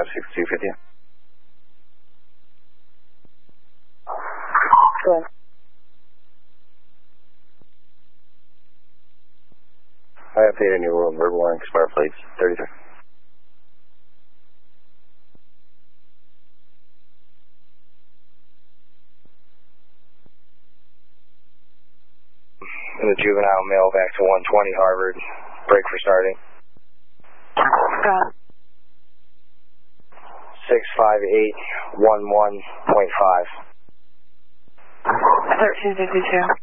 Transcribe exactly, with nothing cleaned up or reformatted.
five six two fifty. Good. I updated new world verbal warning, expire plates, thirty-three. And the juvenile male back to one twenty Harvard, break for starting. Got it. six five eight one one point five. thirteen fifty-two.